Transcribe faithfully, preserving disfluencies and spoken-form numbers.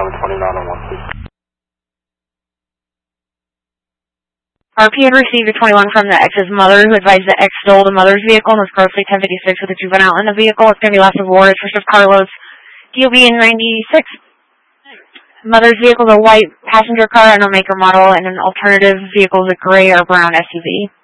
one twenty-nine oh one, please. R P had received a twenty-one from the X's mother, who advised the X stole the mother's vehicle and was grossly ten fifty-six with a juvenile in the vehicle. It's going to be last reward. First of Carlos, D O B in ninety-six. Mother's vehicle is a white passenger car, and a maker model, and an alternative vehicle is a gray or brown S U V.